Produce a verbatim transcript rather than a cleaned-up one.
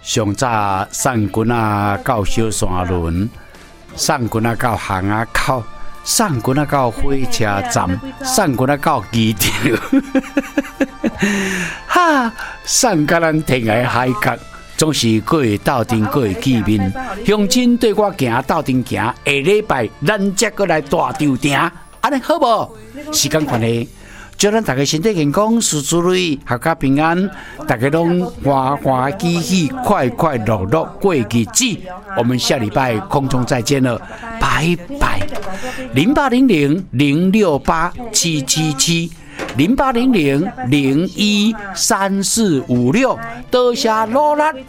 上早送棍啊到小山轮，送棍啊到巷仔口，送棍啊到火车站，送棍啊到机场，哈，送到咱天涯海角。总是各会斗阵，各会见面。乡亲对我行斗阵行，下礼拜咱再过来大场顶，安尼好无？时间关系，祝咱大家身体健康，事事如意，阖家平安，大家拢欢欢喜喜，快快乐乐过日子。我们下礼拜空中再见了，拜拜。零八零零零六八七七七。零八零零零一三四五六，多谢努力。